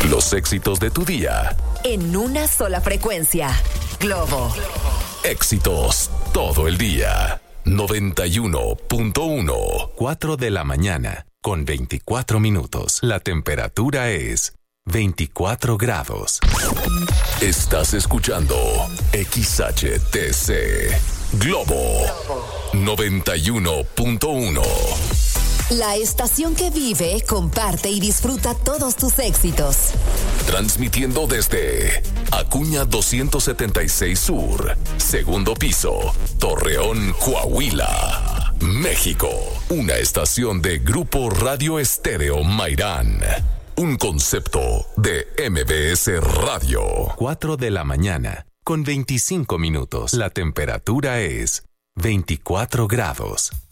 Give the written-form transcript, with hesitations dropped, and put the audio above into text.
Los éxitos de tu día. En una sola frecuencia. Globo. Éxitos todo el día. 91.1. 4 de la mañana, con 24 minutos. La temperatura es 24 grados. Estás escuchando XHTC Globo 91.1. La estación que vive, comparte y disfruta todos tus éxitos. Transmitiendo desde Acuña 276 Sur, segundo piso, Torreón, Coahuila, México. Una estación de Grupo Radio Estéreo Mairán. Un concepto de MBS Radio. 4 de la mañana, con 25 minutos. La temperatura es 24 grados.